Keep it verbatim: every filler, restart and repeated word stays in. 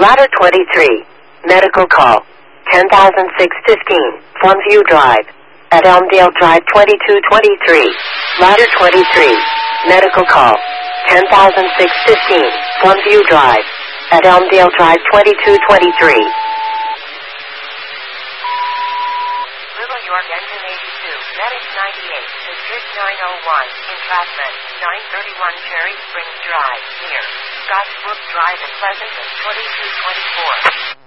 Ladder twenty-three. Medical call. ten thousand six hundred fifteen. Farmview Drive. At Elmdale Drive twenty-two twenty-three. Ladder twenty-three. Medical call. ten thousand six hundred fifteen. Farmview Drive. At Elmdale Drive twenty-two twenty-three. Little York Engine eighty-two. Medic ninety-eight. District nine oh one. Entrapment. nine thirty-one Cherry Springs Drive. Near Scottsbrook Drive in Pleasanton twenty-two twenty-four.